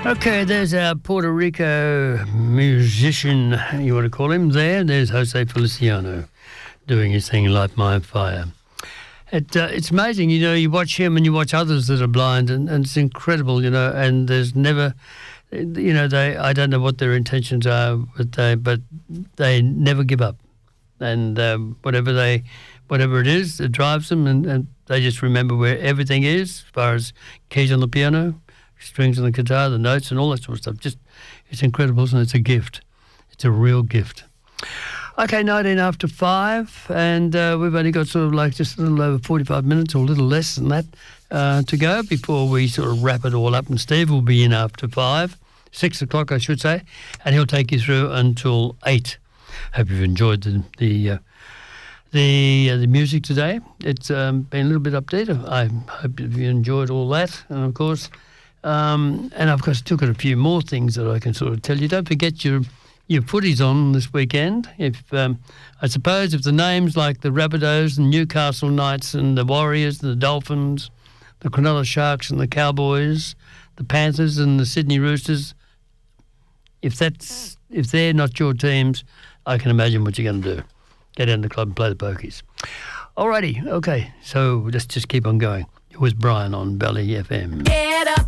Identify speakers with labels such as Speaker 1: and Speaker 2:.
Speaker 1: Okay, there's our Puerto Rico musician, you want to call him, there. There's Jose Feliciano doing his thing, Light My Fire. It's amazing, you know, you watch him and you watch others that are blind, and it's incredible, you know, and there's never, you know, I don't know what their intentions are, but they never give up. And whatever it is, it drives them, and they just remember where everything is, as far as keys on the piano, strings on the guitar, the notes and all that sort of stuff. Just, it's incredible, isn't it? It's a gift. It's a real gift. Okay, 19 after 5, and we've only got sort of like just a little over 45 minutes or a little less than that to go before we sort of wrap it all up. And Steve will be in after 6 o'clock, I should say, and he'll take you through until 8. Hope you've enjoyed the music today. It's been a little bit updated. I hope you enjoyed all that, and of course. And I've still got a few more things that I can sort of tell you. Don't forget your footies on this weekend. If I suppose if the names like the Rabbitohs and Newcastle Knights and the Warriors and the Dolphins, the Cronulla Sharks and the Cowboys, the Panthers and the Sydney Roosters, if they're not your teams, I can imagine what you're going to do. Get down to the club and play the pokies. Alrighty, okay. So let's just keep on going. It was Brian on Valley FM.
Speaker 2: Get up.